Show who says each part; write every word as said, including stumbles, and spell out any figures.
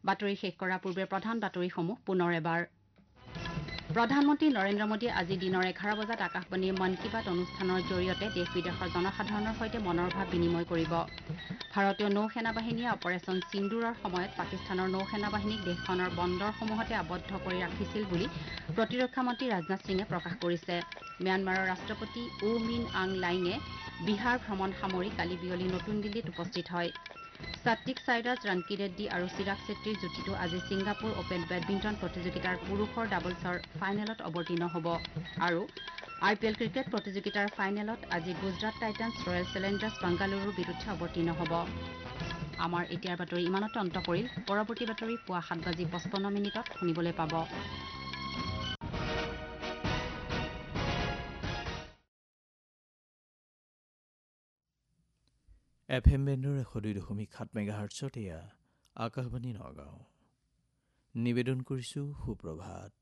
Speaker 1: বাতৰি শেষ কৰাৰ পূৰ্বে প্ৰধান বাতৰিসমূহ পুনৰ এবাৰ প্ৰধানমন্ত্ৰী নৰেন্দ্ৰ মোদীয়ে আজি দিনৰ এঘাৰ বজাত আকাশবাণীৰ মন কী বাত অনুষ্ঠানৰ জৰিয়তে দেশ বিদেশৰ জনসাধাৰণৰ সৈতে মনৰ ভাৱ বিনিময় কৰিব ভাৰতীয় নৌ সেনা বাহিনীয়ে অপাৰেচন সিন্দুৰৰ সময়ত পাকিস্তানৰ নৌ সেনা বাহিনীক দেশখনৰ বন্দৰসমূহতে আবদ্ধ কৰি ৰাখিছিল বুলি প্ৰতিৰক্ষা মন্ত্ৰী ৰাজনাথ সিঙে প্ৰকাশ কৰিছে ম্যানমাৰৰ ৰাষ্ট্ৰপতি উ মিন আং লাইঙে বিহাৰ ভ্ৰমণ সামৰি কালি বিয়লি নতুন দিল্লীত উপস্থিত হয় সাত্বিক সাইৰাজ ৰাণকী ৰেড্ডী আৰু চিৰাগ চেট্টীৰ যুটিটো আজি ছিংগাপুৰ অপেন বেডমিণ্টন প্ৰতিযোগিতাৰ পুৰুষৰ ডাবলছৰ ফাইনেলত অৱতীৰ্ণ হ'ব আৰু আই পি এল ক্ৰিকেট প্ৰতিযোগিতাৰ ফাইনেলত আজি গুজৰাট টাইটান্ছ ৰয়েল চেলেঞ্জাৰ্ছ বাংগালুৰুৰ বিৰুদ্ধে অৱতীৰ্ণ হ'ব আমাৰ এতিয়াৰ বাতৰি ইমানতে অন্ত পৰিল পৰৱৰ্তী বাতৰি পুৱা সাত বাজি পঁচপন্ন মিনিটত শুনিবলৈ পাব
Speaker 2: এফ এম বেণ্ডৰ এশ দুই দশমিক সাত মেগাহাৰ্টছত এয়া আকাশবাণী নগাঁও নিবেদন কৰিছোঁ সুপ্ৰভাত।